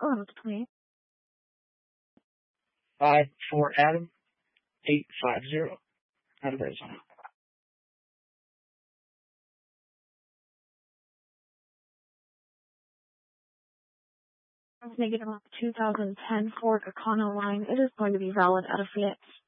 Oh, it's me. 54 Adam 850 out of Arizona. Negative 2010 Ford Econoline. It is going to be valid at a Phoenix.